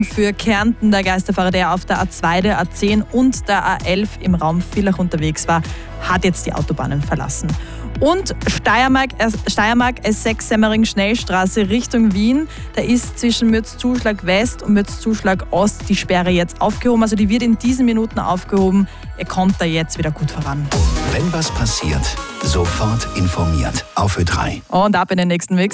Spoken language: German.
Für Kärnten der Geisterfahrer, der auf der A2, der A10 und der A11 im Raum Villach unterwegs war, hat jetzt die Autobahnen verlassen. Und Steiermark S6 Semmering Schnellstraße Richtung Wien. Da ist zwischen Mürzzuschlag West und Mürzzuschlag Ost die Sperre jetzt aufgehoben. Also die wird in diesen Minuten aufgehoben. Ihr kommt da jetzt wieder gut voran. Wenn was passiert, sofort informiert. Auf Ö3. Und ab in den nächsten Mix.